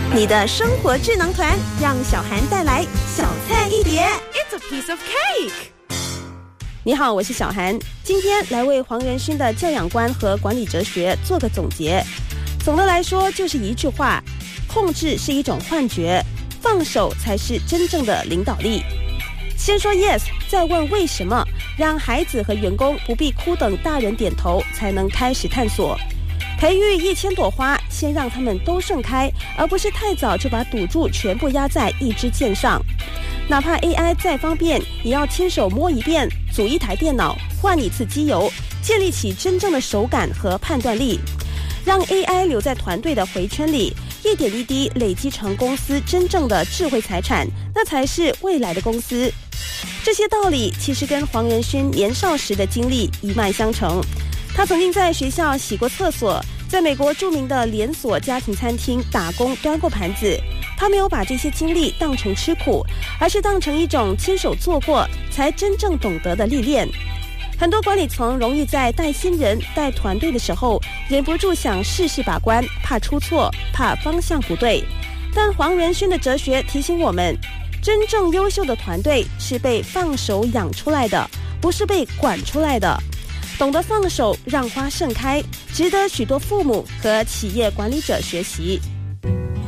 你的生活智囊团，让小涵带来小菜一碟。 It's a piece of cake。 你好，我是小涵，今天来为黄仁勋的教养观和管理哲学做个总结。总的来说，就是一句话：控制是一种幻觉，放手才是真正的领导力。先说 yes， 再问为什么，让孩子和员工不必苦等大人点头才能开始探索。培育1000朵花，先让它们都盛开，而不是太早就把赌注全部压在一支箭上。哪怕 AI 再方便，也要亲手摸一遍，组一台电脑，换一次机油，建立起真正的手感和判断力。让 AI 留在团队的回圈里，一点一滴累积成公司真正的智慧财产，那才是未来的公司。这些道理其实跟黄仁勋年少时的经历一脉相承。他曾经在学校洗过厕所，在美国著名的连锁家庭餐厅打工端过盘子。他没有把这些经历当成吃苦，而是当成一种亲手做过才真正懂得的历练。很多管理层容易在带新人、带团队的时候，忍不住想事事把关，怕出错，怕方向不对。但黄仁勋的哲学提醒我们，真正优秀的团队是被放手养出来的，不是被管出来的。懂得放手，让花盛开，值得许多父母和企业管理者学习。